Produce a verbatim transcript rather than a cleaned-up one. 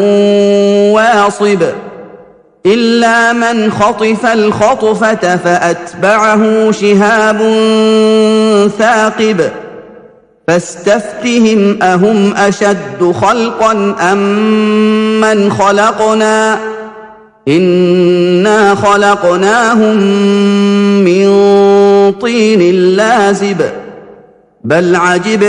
واصب إلا من خطف الخطفة فأتبعه شهاب ثاقب فاستفتهم أهم أشد خلقا أم من خلقنا إنا خلقناهم من طين لازب بل عجبت